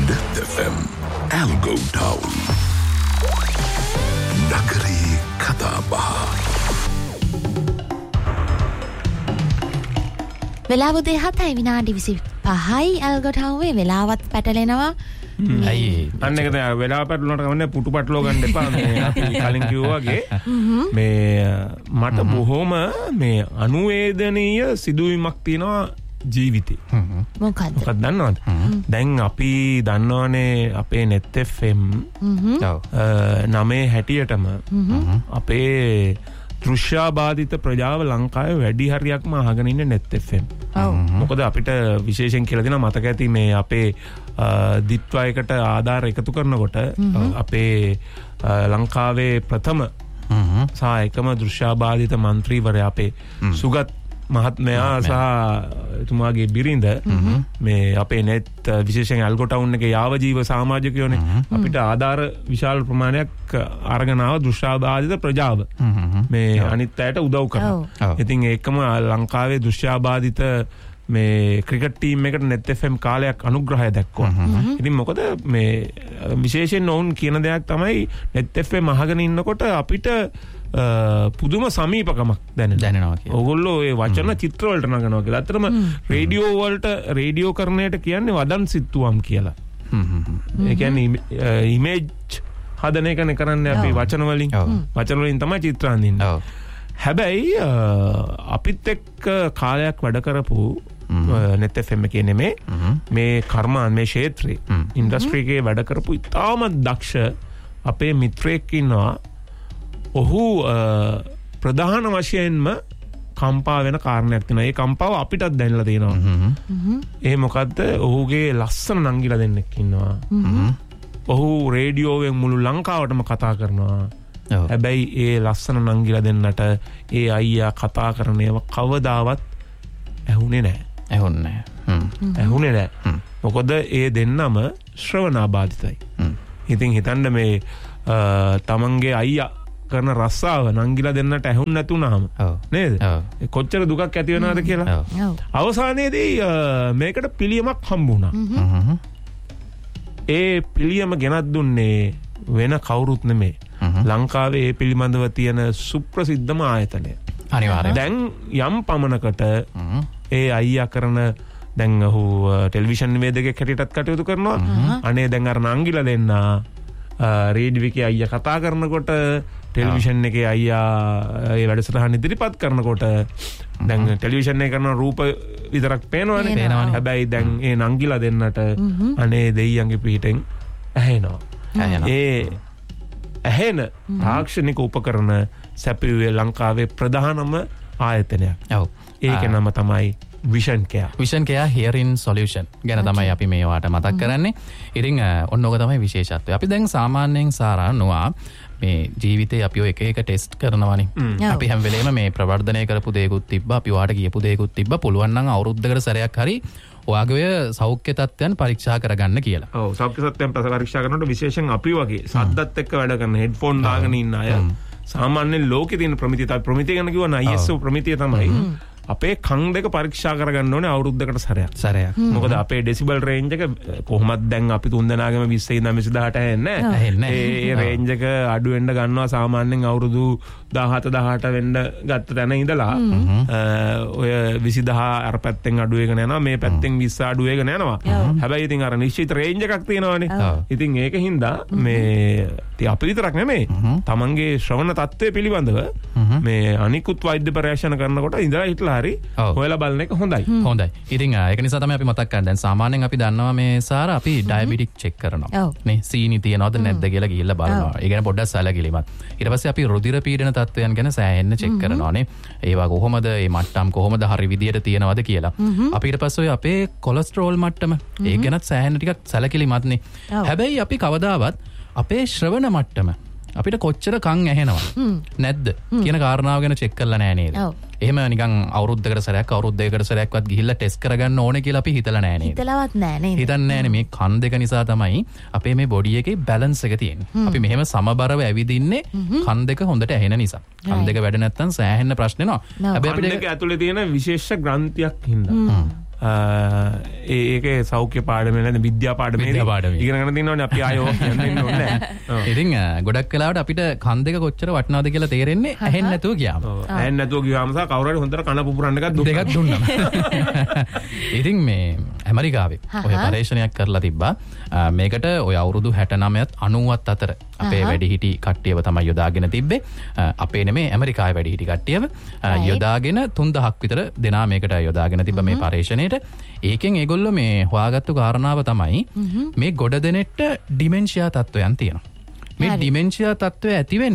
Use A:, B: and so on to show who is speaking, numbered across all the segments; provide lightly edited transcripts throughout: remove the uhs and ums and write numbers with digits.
A: Death FM Algo Town Nakari Kataba
B: වෙලාව 7:25යි Algo Town වෙලාවත් පැටලෙනවා.
C: අයි අන්න එක තමයි වෙලාව පැටලුණාට කවන්නේ පුටු පටලව ගන්න එපා මේ අපි කලින් කිව්වා වගේ මේ මට බොහොම මේ අනුවේදනීය සිදුවීමක් තියෙනවා ජීවිතේ.
B: මොකක්ද
C: දන්නවද? දැන් අපි දන්නවනේ අපේ net fm නමේ හැටියටම අපේ දෘශ්‍යාබාධිත ප්‍රජාව ලංකාවේ වැඩි හරියක්ම අහගෙන ඉන්නේ net fm. මොකද අපිට විශේෂයෙන් කියලා දෙනවා මතක ඇති මේ අපේ දිත්වයකට ආධාර එකතු කරනකොට අපේ ලංකාවේ ප්‍රථම සහ එකම දෘශ්‍යාබාධිත මන්ත්‍රීවරයා අපේ සුගත් මහත්මයා සහ එතුමාගේ බිරිඳ මේ අපේ net විශේෂයෙන් Algo Town එකේ යාවජීව සමාජිකයෝනේ අපිට ආධාර විශාල ප්‍රමාණයක් අරගෙන ආව දෘශ්‍යාබාධිත ප්‍රජාව මේ අනිත් අයට උදව් කරනවා. ඉතින් ඒකම ලංකාවේ දෘශ්‍යාබාධිත මේ ක්‍රිකට් ටීම් එකට net fm කාලයක් අනුග්‍රහය දැක්වුවා. ඉතින් මොකද මේ විශේෂයෙන් ඔවුන් කියන දෙයක් තමයි net fm අහගෙන ඉන්නකොට අපිට පුදුම සමීපකමක් දැනෙනවා කියලා. ඕගොල්ලෝ ඒ වචන චිත්‍ර වලට නගනවා කියලා. අතරම රේඩියෝ වලට රේඩියෝ කරණයට කියන්නේ වදන් සිත්තුවම් කියලා. ඒ කියන්නේ ඉමේජ් හදන එකනේ කරන්නේ අපි වචන වලින්. වචන වලින් තමයි චිත්‍ර අඳින්නේ. හැබැයි අපිත් එක්ක කාලයක් වැඩ කරපු net fm එකේ නෙමේ මේ කර්මාන් මේ ක්ෂේත්‍රේ ඉන්ඩස්ට්‍රි එකේ වැඩ කරපු ඉතාමත් දක්ෂ අපේ මිත්‍රයෙක් ඉන්නවා. ඔහු ප්‍රධාන වශයෙන්ම කම්පා වෙන කාරණයක් තියෙනවා. ඒ කම්පාව අපිටත් දැනලා තියෙනවා. ඒ මොකද්ද? ඔහුගේ ලස්සන නංගිලා දෙන්නෙක් ඉන්නවා. ඔහු රේඩියෝවෙන් මුළු ලංකාවටම කතා කරනවා. හැබැයි ඒ ලස්සන නංගිලා දෙන්නට ඒ අයියා කතා කරන ඒවා කවදාවත් ඇහුනේ නැහැ. මොකද ඒ දෙන්නම ශ්‍රවණාබාධිතයි. ඉතින් හිතන්න මේ තමන්ගේ අයියා කරන රස්සාව නංගිලා දෙන්නට ඇහුන් නැතුණාම නේද? කොච්චර දුකක් ඇති වෙනවද කියලා. අවසානයේදී මේකට පිළියමක් හම්බ වුණා. ඒ පිළියම ගෙනත් දුන්නේ වෙන කවුරුත් නෙමේ. ලංකාවේ ඒ පිළිබඳව තියෙන සුප්‍රසිද්ධම ආයතනය.
D: අනිවාර්යයෙන්.
C: දැන් යම් පමණකට ඒ අයියා කරන දැන් ඔහු ටෙලිවිෂන් නිවේදකයෙක් හැටියටත් කටයුතු කරනවා. අනේ දැන් අර නංගිලා දෙන්න රේඩියෝ එකේ අයියා කතා කරනකොට ටෙලිවිෂන් එකේ අයියා ඒ වැඩසටහන ඉදිරිපත් කරනකොට දැන් ටෙලිවිෂන් එකේ කරන රූප විතරක් පේනවනේ. හැබැයි දැන් ඒ නංගිලා දෙන්නට අනේ දෙයියන්ගේ පිටින් ඇහෙනවා. ඒ ඇහෙන තාක්ෂණික උපකරණ සැපයුවේ ලංකාවේ ප්‍රධානම ආයතනයක්. ඒක නම තමයි Vision Care
D: Hearing Solution ගැන තමයි අපි මේවාට මතක් කරන්නේ. ඉතින් ඔන්න ඕක තමයි විශේෂත්වය. අපි දැන් සාමාන්‍යයෙන් සාරානුවා මේ ජීවිතේ අපි ඔය එක එක ටෙස්ට් කරනවානේ. අපි හැම වෙලේම මේ ප්‍රවර්ධනය කරපු දේකුත් තිබ්බා, අපි ඔයාට කියපු දේකුත් තිබ්බා. පුළුවන් නම් අවුරුද්දකට සැරයක් හරි ඔයාගේ සෞඛ්‍ය තත්ත්වයන් පරීක්ෂා කරගන්න කියලා.
C: ඔව් සෞඛ්‍ය තත්ත්වයන් පරීක්ෂා කරනකොට විශේෂයෙන් අපි වගේ සද්දත් එක්ක වැඩ කරන හෙඩ්ෆෝන් දාගෙන ඉන්න අය සාමාන්‍යයෙන් ලෝකේ තියෙන ප්‍රමිතිය ගැන කිව්වනම් ISO ප්‍රමිතිය තමයි අපේ කන් දෙක පරීක්ෂා කරගන්න ඕනේ අවුරුද්දකට සැරයක්. මොකද අපේ ඩෙසිබල් රේන්ජ් එක කොහොමද දැන් අපි තුන් දෙනාගේම 20 ඉඳන් 218 ඇහෙන්නේ. ඒ රේන්ජ් එක අඩු වෙන්න ගන්නවා සාමාන්‍යයෙන් අවුරුදු 17 වෙන්න ගත්ත තැන ඉඳලා ඔය 20000 අර පැත්තෙන් අඩු වෙගෙන යනවා, මේ පැත්තෙන් 20 අඩු වෙගෙන යනවා. හැබැයි ඉතින් අර නිශ්චිත රේන්ජ් එකක් තියෙනවානේ. ඉතින් ඒකින්ද මේ අපි විතරක් නෙමෙයි තමන්ගේ ශ්‍රවණ තත්ත්වය පිළිබඳව මේ අනිකුත් වෛද්‍ය පරීක්ෂණ කරනකොට ඉඳලා හිටලා හරි හොයලා බලන එක හොඳයි.
D: ඉතින් ඒක නිසා තමයි අපි මතක් කරන්නේ. දැන් සාමාන්‍යයෙන් අපි දන්නවා මේ සාර අපි ඩයබටික් චෙක් කරනවා. නේ සීනි තියනවද නැද්ද කියලා ගිහිල්ලා බලනවා. ඒ කියන්නේ පොඩ්ඩක් සැලකිලිමත්. ඊට පස්සේ අපි රුධිර පීඩන තත්ත්වයන් ගැන සෑහෙන්න චෙක් කරනවානේ. ඒවා කොහොමද මේ මට්ටම් කොහොමද හරි විදියට තියනවද කියලා. අපි ඊට පස්සේ ඔය අපේ කොලෙස්ටරෝල් මට්ටම ඒක ගැනත් සෑහෙන්න ටිකක් සැලකිලිමත්නේ. හැබැයි අපි කවදාවත් අපේ ශ්‍රවණ මට්ටම අපිට කොච්චර කන් ඇහෙනවද නැද්ද කියන කාරණාව ගැන චෙක් කරලා නැහැ නේද? එහෙම නිකන් අවුරුද්දකට සැරයක් අවුරුද්දයකට සැරයක්වත් ගිහිල්ලා ටෙස්ට් කරගන්න ඕනේ කියලා අපි හිතලා නැහැ නේද?
B: හිතලවත් නැහැ නේද?
D: හිතන්නේ නැහැ මේ කන් දෙක නිසා තමයි අපේ මේ බොඩි එකේ බැලන්ස් එක තියෙන්නේ. අපි මෙහෙම සමබරව ඇවිදින්නේ කන් දෙක හොඳට ඇහෙන නිසා. කන් දෙක වැඩ නැත්නම් සෑහෙන්න ප්‍රශ්න එනවා.
C: හැබැයි අපිට දෙක ඇතුලේ තියෙන විශේෂ ග්‍රන්ථියක් හින්දා. ඒකේ සෞඛ්‍ය පාඩමේ නැත්නම් විද්‍යා පාඩමේ ඉගෙන ගන්න තියෙනවනේ අපි ආයෝ කියන්න ඕනේ නැහැ.
D: ඉතින් ගොඩක් වෙලාවට අපිට කන් දෙක කොච්චර වටිනවද කියලා තේරෙන්නේ ඇහෙන්නේ නැතුව ගියාම.
C: ඇහෙන්නේ නැතුව ගියාම සහ කවුරු හරි හොඳට කන පුපුරන්න එකක්
D: දුන්නා. ඉතින් මේ ඇමරිකාවේ ඔය පරීක්ෂණයක් කරලා තිබ්බා. මේකට ඔය අවුරුදු 69ත් 90ත් අතර අපේ වැඩිහිටි කට්ටියව තමයි යොදාගෙන තිබ්බේ. අපේ නෙමේ ඇමරිකාවේ වැඩිහිටි කට්ටියව යොදාගෙන 3000ක් විතර දෙනා මේකට යොදාගෙන තිබ්බ මේ පරීක්ෂණයට. ඒකෙන් ඒගොල්ලෝ මේ හොයාගත්තු කාරණාව තමයි මේ ගොඩ දෙනෙට ඩිමෙන්ෂියා තත්ත්වයන් තියෙනවා. මේ ඩිමෙන්ෂියා තත්ත්වය ඇති වෙන්න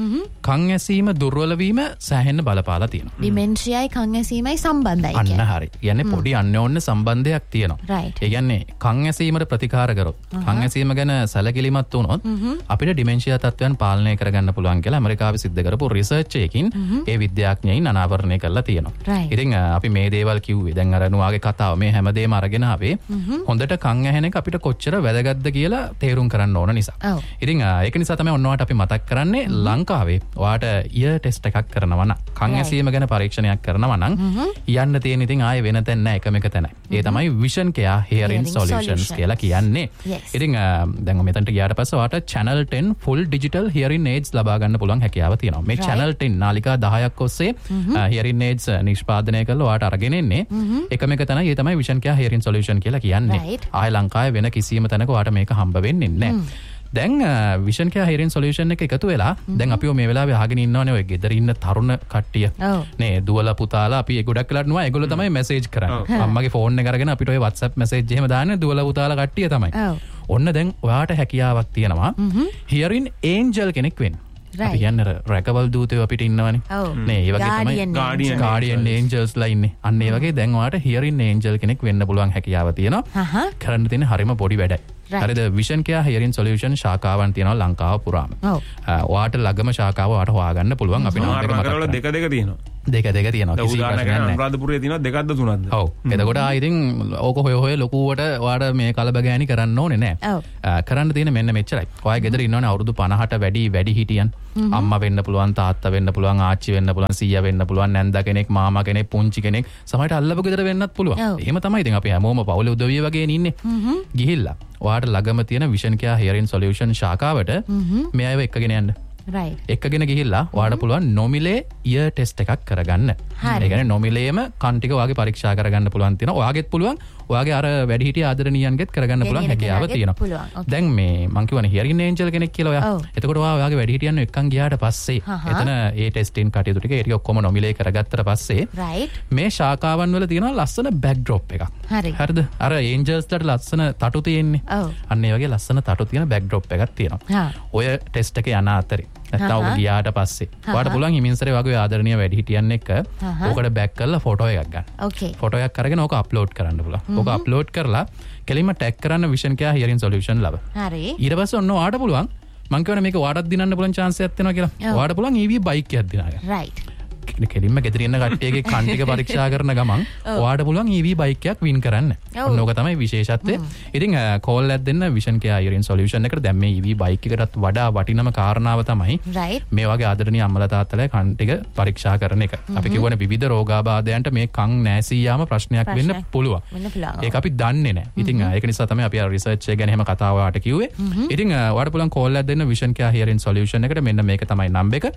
D: කන් ඇසීම දුර්වල වීම සෑහෙන්න බලපාලා තියෙනවා.
B: ඩිමෙන්ෂියායි කන් ඇසීමයි සම්බන්ධයි
D: කියන්නේ. අන්න හරි. කියන්නේ පොඩි අන්‍යෝන්‍ය සම්බන්ධයක් තියෙනවා. ඒ කියන්නේ කන් ඇසීමට ප්‍රතිකාර කරොත් කන් ඇසීම ගැන සැලකිලිමත් වුණොත් අපිට ඩිමෙන්ෂියා තත්ත්වයන් පාලනය කරගන්න පුළුවන් කියලා ඇමරිකාවේ සිද්ධ කරපු රිසර්ච් එකකින් ඒ විද්‍යාඥයින් අනාවරණය කරලා තියෙනවා. ඉතින් අපි මේ දේවල් කිව්වේ දැන් අර නුවාගේ කතාව මේ හැමදේම අරගෙන ආවේ හොඳට කන් ඇහෙන එක අපිට කොච්චර වැදගත්ද කියලා තේරුම් කරන්න ඕන නිසා. ඉතින් ඒක නිසා තමයි ඔන්නවට අපි මතක් කරන්නේ ලංකාවේ ඔයාට ඉයර් ටෙස්ට් එකක් කරනවා නම් කන් ඇසීම ගැන පරීක්ෂණයක් කරනවා නම් යන්න තියෙන ඉතින් ආයේ වෙන තැන නැහැ එකම එක තැනයි. ඒ තමයි Vision Care Hearing Solutions කියලා කියන්නේ. ඉතින් දැන් මෙතනට ගියාට පස්සේ ඔයාට Channel 10 full digital hearing aids ලබා ගන්න පුළුවන් හැකියාව තියෙනවා. මේ Channel 10 නාලිකා 10ක් ඔස්සේ hearing aids නිෂ්පාදනය කරලා ඔයාට අරගෙන එන්නේ එකම එක තැනයි. ඒ තමයි Vision Care Hearing Solution කියලා කියන්නේ. ආයේ ලංකාවේ වෙන කිසියම් තැනක ඔයාට මේක හම්බ වෙන්නේ නැහැ. දැන් Vision Care Hearing Solution එක එකතු වෙලා දැන් අපිව මේ වෙලාවේ අහගෙන ඉන්නවනේ ඔය ගෙදර ඉන්න තරුණ කට්ටිය නේ දුවලා පුතාලා අපි ගොඩක් වෙලාට නුවා ඒගොල්ලෝ තමයි මැසේජ් කරන්නේ අම්මගේ ෆෝන් එක අරගෙන අපිට ඔය WhatsApp මැසේජ් එහෙම දාන්නේ දුවලා පුතාලා කට්ටිය තමයි ඔන්න දැන් ඔයාට හැකියාවක් තියෙනවා Hearing Angel කෙනෙක් වෙන්න අපි කියන්නේ රැකවල් දූතයෝ අපිට ඉන්නවනේ නේ ඒ වගේ තමයි Guardian Angels ලා ඉන්නේ අන්න ඒ වගේ දැන් ඔයාට Hearing Angel කෙනෙක් වෙන්න පුළුවන් හැකියාව තියෙනවා කරන්න තියෙන හරිම පොඩි වැඩයි හරිද Vision Care Hearing Solution ශාඛාවන් තියෙනවා ලංකාව පුරාම. ඔයාට ළඟම ශාඛාව ඔයාට හොයාගන්න පුළුවන් අපි නම්
C: දෙක තියෙනවා.
D: දෙක තියෙනවා. කිසි ප්‍රශ්නයක් නැහැ.
C: අනුරාධපුරයේ තියෙනවා දෙකක්ද තුනක්ද?
D: ඔව්. එතකොට ඉතින් ඕක හොය ලොකුවට ඔයාට මේ කලබගෑනි කරන්න ඕනේ නැහැ. කරන්න තියෙන මෙන්න මෙච්චරයි. ඔයා ගෙදර ඉන්නවනේ අවුරුදු 50ට වැඩි හිටියන්. අම්මා වෙන්න පුළුවන්, තාත්තා වෙන්න පුළුවන්, ආච්චි වෙන්න පුළුවන්, සීයා වෙන්න පුළුවන්, නැන්දා කෙනෙක්, මාමා කෙනෙක්, පුංචි කෙනෙක්, සමහරට අල්ලපු ගෙදර වෙන්නත් පුළුවන්. එහෙම තමයි ඉතින් අපි හැමෝම පවුලේ උදවිය වගේ ඉන්නේ. ගිහිල්ලා ඔයාට ළඟම තියෙන Vision Care Hearing Solution ශාඛාවට මේ අයව එක්කගෙන යන්න. එක්කගෙන ගිහිල්ලා ඔයාට පුළුවන් නොමිලේ ඉයර් ටෙස්ට් එකක් කරගන්න. ඒ කියන්නේ නොමිලේම කන් ටික ඔයාගේ පරීක්ෂා කරගන්න පුළුවන් තියෙනවා. ඔයාගෙත් පුළුවන් ඔයාගේ අර වැඩිහිටිය ආදරණීයන්ගෙත් කරගන්න පුළුවන් හැකියාව තියෙනවා. දැන් මේ මං කියවනේ Hearing Angel කෙනෙක් කියලා ඔයා. එතකොට ඔයාගේ වැඩිහිටියන් එක්කන් ගියාට පස්සේ එතන ඒ ටෙස්ටින් කටයුතු ටික ඒ ටික ඔක්කොම නොමිලේ කරගත්තට පස්සේ මේ ශාඛාවන් වල තියෙනවා ලස්සන බෑක්ඩ්‍රොප් එකක්. හරිද? අර ඒන්ජල්ස් ලට ලස්සන තටු තියෙන්නේ. අන්න ඒ වගේ ලස්සන තටු තියෙන බෑක්ඩ්‍රොප් එකක් තියෙනවා. ඔය ටෙස්ට් එක යන අතරේ නැත්නම් ඔබ ගියාට පස්සේ ඔයාට පුළුවන් හිමින්සරේ වගේ ආදරණීය වැඩිහිටියන් එක්ක ඕකට බෑක් කරලා ෆොටෝ එකක් ගන්න. ෆොටෝ එකක් අරගෙන ඕක අප්ලෝඩ් කරන්න පුළුවන්. ඕක අප්ලෝඩ් කරලා කෙලින්ම ටැග් කරන්න Vision Care Hearing Solution ලබ. හරි. ඊට පස්සේ ඔන්න ඔයාට පුළුවන් මං කියවනේ මේක ඔයාටත් දිනන්න පුළුවන් chance එකක් තියෙනවා කියලා. ඔයාට පුළුවන් EV බයික් එකක් දිනා ගන්න. රයිට්. කෙලින්ම ගෙදර ඉන්න කට්ටියගේ කන් ටික පරීක්ෂා කරන ගමන් ඔයාට පුළුවන් EV බයික් එකක් වින් කරන්න. ඔන්න ඕක තමයි විශේෂත්වය. ඉතින් කෝල් එකක් දෙන්න Vision Care Hearing Solution එකට. දැන් මේ EV බයික් එකටත් වඩා වටිනම කාරණාව තමයි මේ වගේ ආදරණීය අම්මලා තාත්තලා කන් ටික පරීක්ෂා කරන එක. අපි කියවනේ විවිධ රෝගාබාධයන්ට මේ කන් නැසී යාම ප්‍රශ්නයක් වෙන්න පුළුවන්. ඒක අපි දන්නේ නැහැ. ඉතින් ඒක නිසා තමයි අපි රිසර්ච් එක ගැන එහෙම කතා ඔයාට කිව්වේ. ඉතින් ඔයාට පුළුවන් කෝල් එකක් දෙන්න Vision Care Hearing Solution එකට. මෙන්න මේක තමයි නම්බර් එක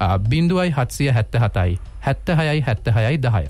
D: 0777 76 76 10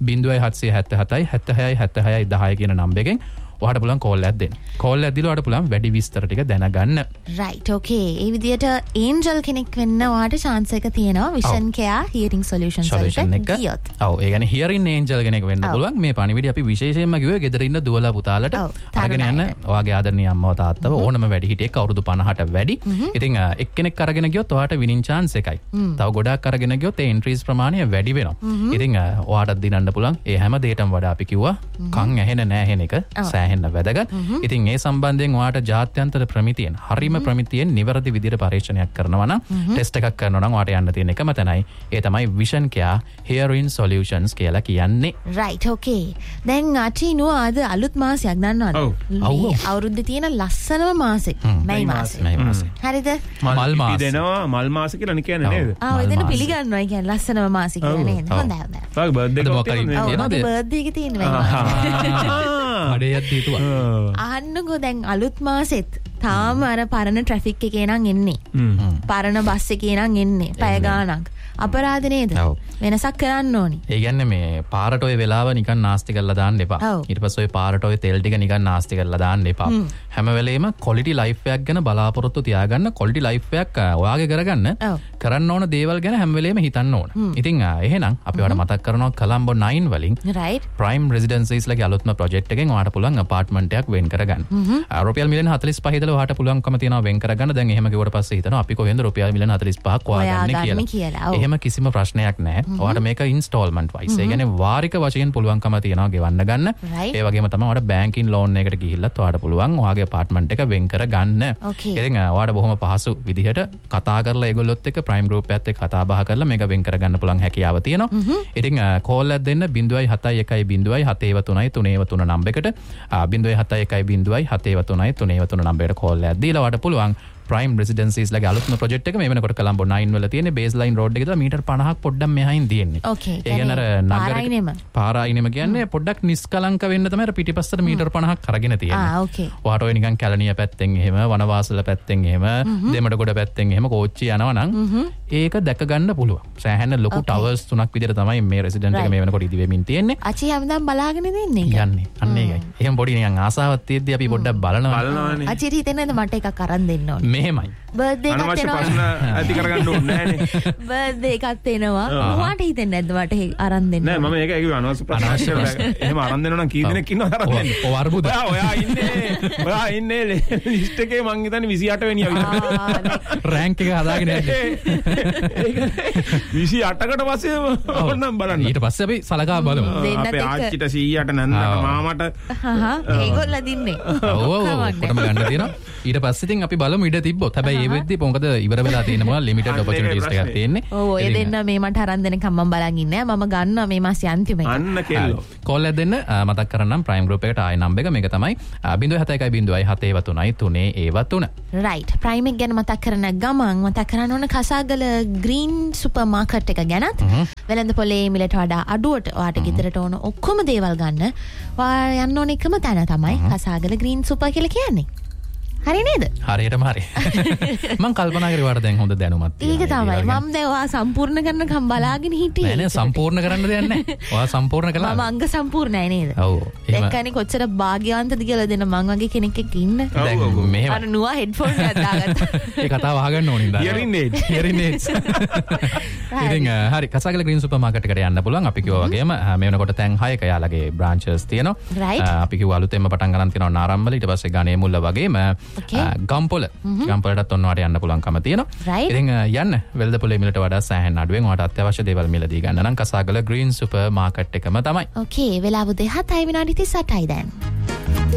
D: 0777 76 76 10 කියන නම්බර් එකෙන් ඔයාට පුළුවන් කෝල් එකක් දෙන්න. කෝල් එකක් දීලා ඔයාට පුළුවන් වැඩි විස්තර ටික දැනගන්න.
B: රයිට් ඕකේ. ඒ විදිහට ඒන්ජල් කෙනෙක් වෙන්න ඔයාට chance එක තියෙනවා Vision Care Hearing Solutions එකට ගියොත්.
D: ඔව් ඒ කියන්නේ Hearing Angel කෙනෙක් වෙන්න පුළුවන්. මේ පණිවිඩය අපි විශේෂයෙන්ම කිව්වේ ගෙදර ඉන්න දුවලා පුතාලට අරගෙන යන්න ඔයාගේ ආදරණීය අම්මව තාත්තව ඕනම වැඩිහිටියෙක් අවුරුදු 50ට වැඩි. ඉතින් එක්කෙනෙක් අරගෙන ගියොත් ඔයාට winning chance එකයි. තව ගොඩාක් අරගෙන ගියොත් ඒ entries ප්‍රමාණය වැඩි වෙනවා. ඉතින් ඔයාටත් දිනන්න පුළුවන්. ඒ හැම දෙයකටම වඩා අපි කිව්වා කන් ඇහෙන නැහැ හෙන එක සෑහෙන්න වැදගත්. ඉතින් ඒ සම්බන්ධයෙන් ඔයාට ජාත්‍යන්තර ප්‍රමිතියෙන් හරිම ප්‍රමිතියෙන් නිවැරදි විදිහට පරීක්ෂණයක් කරනවා නම් ටෙස්ට් එකක් කරනවා නම් ඔයාට යන්න තියෙන එකම තැනයි. ඒ තමයි Vision Care Hearing Solutions කියලා කියන්නේ.
B: right okay දැන් අචිනෝ අද අලුත් මාසයක් දන්නවද? අවුරුද්දේ තියෙන ලස්සනම මාසෙක් මැයි මාසෙ. හරිද?
D: මල් මාස
C: දෙනවා මල් මාස කියලා කියන්නේ නේද?
B: එදෙන පිළිගන්නවා කියන්නේ ලස්සනම මාසෙ කියලා නේද? හොඳයි හොඳයි.
C: තාක් බර්ත්ඩේ
B: මගේ බර්ත්ඩේ එකේ තියෙන
D: අඩේයක් දීතුවා.
B: අහන්නකෝ දැන් අලුත් මාසෙත් තාම අර පරණ ට්‍රැෆික් එකේ නම් එන්නේ. පරණ බස් එකේ නම් එන්නේ. පැය ගාණක්. අපරාධ නේද? වෙනසක් කරන්න ඕනි.
D: ඒ කියන්නේ මේ පාරට ඔය වෙලාව නිකන් නාස්ති කරලා දාන්න එපා. ඊට පස්සේ ඔය පාරට ඔය තෙල් ටික නිකන් නාස්ති කරලා දාන්න එපා. හැම වෙලේම quality life එකක් ගැන බලාපොරොත්තු තියාගන්න. quality life එකක් ඔයාගේ කරගන්න. කරන්න ඕන දේවල් ගැන හැම වෙලේම හිතන්න ඕන. ඉතින් එහෙනම් අපි ඔයාලට මතක් කරනවා Colombo 9 වලින් Prime Residences ලගේ අලුත්ම ප්‍රොජෙක්ට් එකෙන් ඔයාලට පුළුවන් අපාර්ට්මන්ට් එකක් වෙන් කරගන්න. රුපියල් මිලියන 45 ඉදලා ඔයාලට පුළුවන්කම තියෙනවා වෙන් කරගන්න. දැන් එහෙම කිව්වට පස්සේ හිතනවා අපි කොහෙන්ද රුපියල් මිලියන 45ක් හොයාගන්නේ කියලා. එහෙම කිසිම ප්‍රශ්නයක් නැහැ. ඔයාලට මේක ඉන්ස්ටෝල්මන්ට් වයිස්. ඒ කියන්නේ වාරික වශයෙන් පුළුවන්කම තියෙනවා ගෙවන්න ගන්න. ඒ වගේම තමයි ඔයාලට බැංකින් ලෝන් එකකට ගිහිල්ලත් ඔයාලට පුළුවන් ඔයාගේ අපාර්ට්මන්ට් එක වෙන් කරගන්න. ඉතින් ඔයාලට බොහොම පහසු විදිහට කතා කරලා ඒගොල්ලොත් එක්ක ප්‍රයිම් ගෲප් එකත් එක්ක කතා බහ කරලා මේක වෙන් කරගන්න පුළුවන් හැකියාව තියෙනවා. ඉතින් කෝල් එකක් දෙන්න 0710303 නම්බරයකට 0710303 නම්බරයට කෝල් එකක් දීලා ඔයාලට පුළුවන් Prime Residences ලගේ අලුත්ම ප්‍රොජෙක්ට් එක මේ වෙනකොට Colombo 9 වල තියෙන්නේ බේස්ලයින් රෝඩ් එකේ ඉඳලා මීටර් 50ක් පොඩ්ඩක් මෙහායින් තියෙන්නේ. ඒ කියන්නේ අර නගරේ පාරායිනෙම කියන්නේ පොඩ්ඩක් නිස්කලංක වෙන්න තමයි අර පිටිපස්සට මීටර් 50ක් අරගෙන තියෙන්නේ. ඔයාට ඔය නිකන් කැලණිය පැත්තෙන් එහෙම වනවාසල පැත්තෙන් එහෙම දෙමඩගොඩ පැත්තෙන් එහෙම කෝච්චි යනවා නම් ඒක දැක ගන්න පුළුවන්. සෑහෙන ලොකු ටවර්ස් තුනක් විදිහට තමයි මේ රෙසිඩන්ට් එක මේ වෙනකොට ඉදි වෙමින් තියෙන්නේ.
B: අචි හැමදාම බලාගෙන ඉන්නේ.
D: යන්නේ. අන්න ඒකයි. එහෙම පොඩි නිකන් ආසාවක් තියෙද්දි අපි පොඩ්ඩක් බලනවානේ.
B: අචිට හිතෙන්නද මට එකක් අරන් දෙන්න ඕනේ.
D: මෙහෙමයි.
B: බර්ත්ඩේ එකක්
C: ප්‍රශ්න ඇති කරගන්න ඕනේ නෑනේ.
B: බර්ත්ඩේ එකක් එනවා. මොහාට හිතෙන්නේ නැද්ද මට අරන් දෙන්න?
C: නෑ මම ඒක කිව්වා අනවශ්‍ය ප්‍රශ්න. එහෙම අරන් දෙනවා නම් කී දෙනෙක් ඉන්නවද අරන් දෙන්න?
D: ඔය අරුබුද.
C: ඔයා ඉන්නේ ලිස්ට් එකේ මං හිතන්නේ 28 වෙනියා විතර.
D: රෑන්ක් එක හදාගෙන යන්නේ.
C: 28කට පස්සේ ඕනනම් බලන්න.
D: ඊට පස්සේ අපි සලකා බලමු.
C: අපේ ආච්චිට 100ට නන්නට මාමට
B: ඒගොල්ලෝ දින්නේ.
D: ඔව් කොටම ගන්න තියෙනවා. ඊට පස්සේ ඉතින් අපි බලමු ඉඩ තිබ්බොත්. හැබැයි ඒ වෙද්දි මොකද ඉවර වෙලා තියෙන මොනවා ලිමිටඩ් ඔපචුනිටිස් ටිකක් තියෙන්නේ.
B: ඔව් ඔය දෙන්න මේ මට අරන් දෙනකම් මම බලන් ඉන්නේ. මම ගන්නවා මේ මාසේ අන්තිම එක.
C: අන්න කෙල්ලෝ.
D: කෝල් එක දෙන්න මතක් කරන්නම් ප්‍රයිම් ගෲප් එකට ආයි නම්බර් එක මේක තමයි 0710783
B: right ප්‍රයිම් එක ගැන මතක් කරන ගමන් මතක් කරන්න ඕන කසාගල ග්‍රීන් සුපර් මාකට් එක ගැනත් වෙළඳ පොලේ මිලට වඩා අඩුවට ඔයාට ගෙදරට ඕන ඔක්කොම දේවල් ගන්න ඔයා යන්න ඕන එකම තැන තමයි කසාගල ග්‍රීන් සුපර් කියලා කියන්නේ. හරි නේද?
D: හරියටම හරි. මම කල්පනා කරේ වාට දැන් හොඳ දැනුමක් තියෙනවා.
B: ඒක තමයි. මම දැන් ඔයා සම්පූර්ණ කරනකම් බලාගෙන හිටියේ.
D: නෑ සම්පූර්ණ කරන්න දෙයක් නෑ. ඔයා සම්පූර්ණ කළා.
B: මම අංග සම්පූර්ණයි නේද?
D: ඔව්.
B: දැක්කනේ කොච්චර භාග්‍යවන්තද කියලා දෙන මං වගේ කෙනෙක් එක්ක ඉන්න.
D: දැන් මෙහෙම
B: අර නුවා හෙඩ්ෆෝන් එකක් දාගත්තා.
D: ඒ කතාව අහගන්න ඕනේ නේද? hearing aids. ඉතින් හරි කසාගල ග්‍රීන් සුපර් මාකට් එකට යන්න පුළුවන්. අපි කිව්වා වගේම මේ වෙනකොට තැන් 6ක යාලගේ බ්‍රාන්චස් තියෙනවා. අපි කිව්වා අලුතෙන්ම පටන් ගන්න තියෙනවා නාරම්බල ඊට පස්සේ ගණේ මුල්ල වගේම ගම්පොලටත් ඔන්නවට යන්න පුළුවන්කම තියෙනවා. ඉතින් යන්න වෙළඳපොලේ මිලට වඩා සෑහෙන අඩුවෙන් ඔයාට අත්‍යවශ්‍ය දේවල් මිලදී ගන්න නම් කසාගල ග්‍රීන් සුපර් මාකට් එකම තමයි.
B: ඕකේ වෙලාව 7:38යි දැන්.